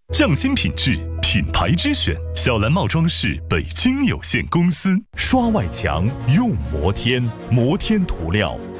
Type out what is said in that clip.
匠心品质，品牌之选，小蓝帽装饰北京有限公司。 刷外墙用摩天，摩天涂料